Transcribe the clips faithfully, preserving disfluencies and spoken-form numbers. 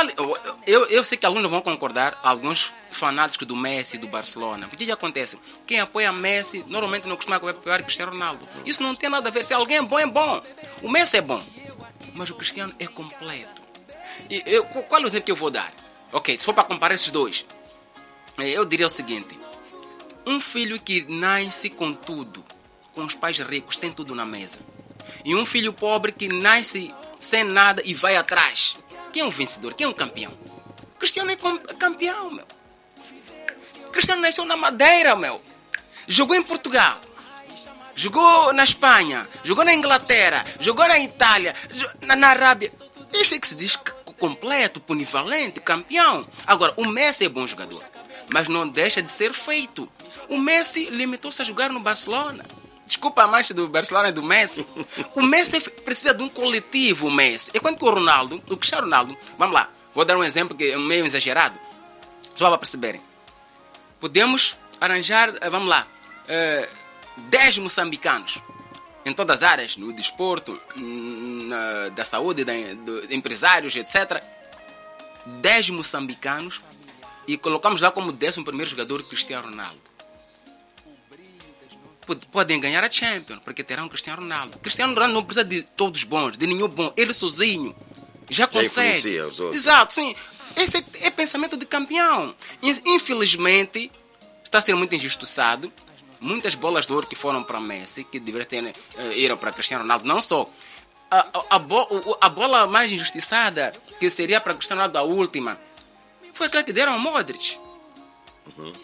Qual, eu, eu sei que alguns não vão concordar, alguns fanáticos do Messi e do Barcelona. O que, que acontece? Quem apoia Messi normalmente não costuma apoiar Cristiano Ronaldo. Isso não tem nada a ver. Se alguém é bom, é bom. O Messi é bom, mas o Cristiano é completo. E eu, qual é o exemplo que eu vou dar? Ok, se for para comparar esses dois, eu diria o seguinte: um filho que nasce com tudo, com os pais ricos, tem tudo na mesa, e um filho pobre que nasce sem nada e vai atrás. Quem é um vencedor? Quem é um campeão? Cristiano é campeão, meu. Cristiano nasceu na Madeira, meu. Jogou em Portugal, jogou na Espanha, jogou na Inglaterra, jogou na Itália, na, na Arábia. Este é que se diz completo, polivalente, campeão. Agora, o Messi é bom jogador, mas não deixa de ser feito. O Messi limitou-se a jogar no Barcelona. Desculpa a mancha do Barcelona e do Messi. O Messi precisa de um coletivo, o Messi. Enquanto que o Ronaldo, o Cristiano Ronaldo, vamos lá, vou dar um exemplo que é meio exagerado, só para perceberem. Podemos arranjar, vamos lá, dez moçambicanos em todas as áreas, no desporto, na, da saúde, da, do, de empresários, etcétera. dez moçambicanos e colocamos lá como décimo primeiro jogador Cristiano Ronaldo. Podem ganhar a Champions, porque terão Cristiano Ronaldo. Cristiano Ronaldo não precisa de todos bons, de nenhum bom. Ele sozinho já consegue. Já Exato, sim. Esse é, é pensamento de campeão. Infelizmente, está a ser muito injustiçado. Muitas bolas de ouro que foram para Messi, que deveriam ter uh, ido para Cristiano Ronaldo. Não só. A, a, a, bo, a bola mais injustiçada, que seria para Cristiano Ronaldo a última, foi aquela que deram ao Modric. Uhum.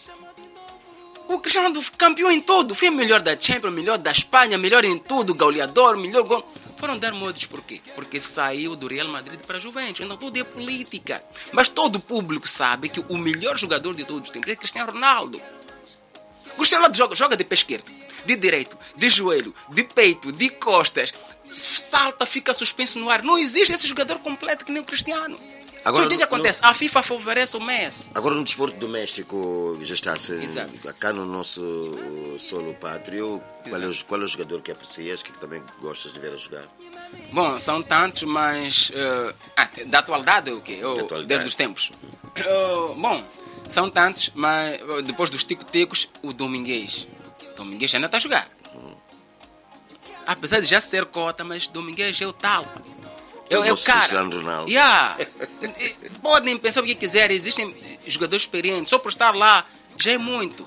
O Cristiano campeão em tudo. Foi melhor da Champions, melhor da Espanha, melhor em tudo, goleador, melhor gol. Foram dar Modric por quê? Porque saiu do Real Madrid para a Juventus. Então tudo é política. Mas todo o público sabe que o melhor jogador de todos os tempos é Cristiano Ronaldo. O Cristiano Ronaldo joga, joga de pé esquerdo, de direito, de joelho, de peito, de costas. Salta, fica suspenso no ar. Não existe esse jogador completo que nem o Cristiano. Agora, o que, que acontece? No... A FIFA favorece o Messi. Agora no desporto doméstico, já está cá no nosso solo pátrio, qual é, o, qual é o jogador que aprecias, que também gostas de ver a jogar? Bom, são tantos, mas uh, ah, da atualidade o quê? Oh, atualidade. Desde os tempos. Uh, bom, são tantos, mas uh, depois dos tico-ticos, o Domingues. Domingues ainda está a jogar. Hum. Apesar de já ser cota, mas Domingues é o tal. Eu, eu, cara, yeah. Podem pensar o que quiserem, existem jogadores experientes, só por estar lá já é muito.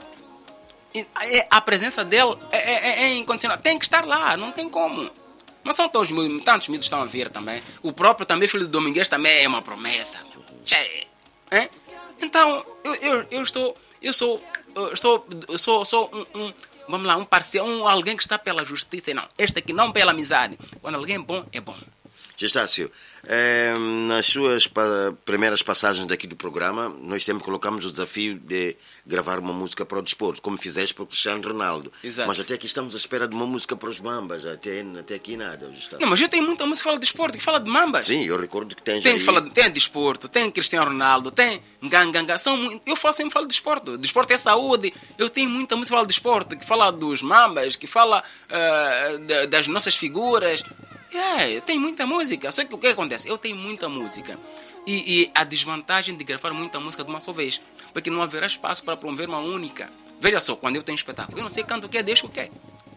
A presença dele é, é, é incondicional, tem que estar lá, não tem como. Mas são todos, tantos mitos estão a vir também. O próprio também, filho do Domingues, também é uma promessa. É? Então, eu, eu, eu estou, eu sou, eu estou, eu sou, sou um, um, vamos lá, um parceiro, um, alguém que está pela justiça, e não, este aqui não pela amizade. Quando alguém é bom, é bom. Gestácio, eh, nas suas pa- primeiras passagens daqui do programa, nós sempre colocamos o desafio de gravar uma música para o desporto, como fizeste para o Cristiano Ronaldo. Exato. Mas até aqui estamos à espera de uma música para os mambas, até, até aqui nada. Gestácio. Não, mas eu tenho muita música que fala de desporto, que fala de mambas. Sim, eu recordo que tens tem, aí... fala de, tem desporto, tem Cristiano Ronaldo, tem Nganganga, são muito, eu falo, sempre falo de desporto. Desporto é saúde. Eu tenho muita música que fala de desporto, que fala dos mambas, que fala uh, de, das nossas figuras. É, tem muita música. Só que o que acontece? Eu tenho muita música. E, e a desvantagem de gravar muita música de uma só vez, porque não haverá espaço para promover uma única. Veja só, quando eu tenho espetáculo, eu não sei canto o que, deixo o que.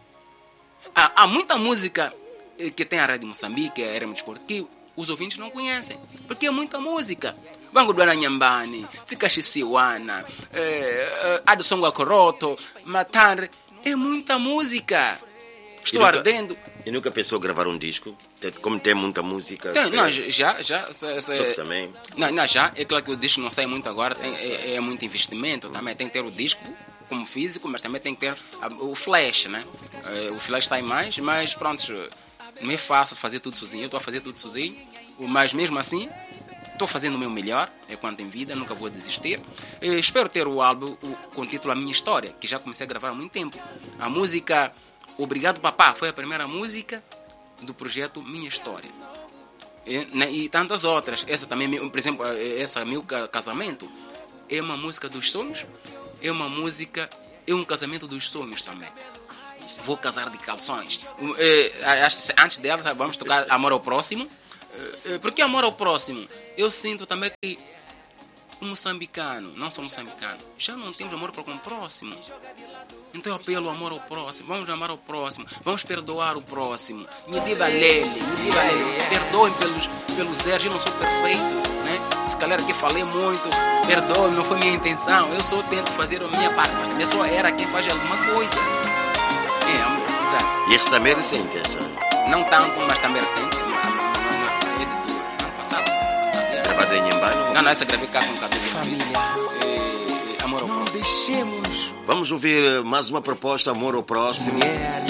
Há, há muita música que tem a Rádio Moçambique, a Era Desporto, que os ouvintes não conhecem, porque é muita música. Bango do Ananyambani, Tsikashisiwana, eh, Adson Guacoroto, Matar, é muita música. Estou nunca, ardendo. E nunca pensou gravar um disco? Como tem muita música? Tem, não, já, já. Se, se, também. Não, não, já. É claro que o disco não sai muito agora, tem, é, é muito investimento também. Tem que ter o disco como físico, mas também tem que ter a, o flash, né? O flash sai mais, mas pronto, não é fácil fazer tudo sozinho. Eu estou a fazer tudo sozinho, mas mesmo assim, estou fazendo o meu melhor, enquanto em vida, nunca vou desistir. Eu espero ter o álbum com o título A Minha História, que já comecei a gravar há muito tempo. A música Obrigado Papá foi a primeira música do projeto Minha História. E, né, e tantas outras. Essa também, por exemplo, essa Meu Casamento é uma música dos sonhos, é uma música, é um casamento dos sonhos também. Vou casar de calções. É, antes dela, vamos tocar Amor ao Próximo. Porque amor ao próximo, eu sinto também que o moçambicano, não sou moçambicano, já não temos amor para com o próximo. Então eu apelo ao amor ao próximo, vamos amar ao próximo, vamos perdoar o próximo. Nidida Lele, Nidida Lele, perdoem pelos, pelos erros, eu não sou perfeito, né? Se calhar aqui falei muito, perdoem, não foi minha intenção, eu só tento fazer a minha parte, mas também só era quem faz alguma coisa. É, amor, exato. E este também é recente, já? Não tanto, mas também recente. É de tudo, ano passado, ano passado, é. Gravado em Nhambano? Não, não, essa gravei cá com o cabelo. Família. É, amor ao próximo. Vamos ouvir mais uma proposta, Amor ao Próximo.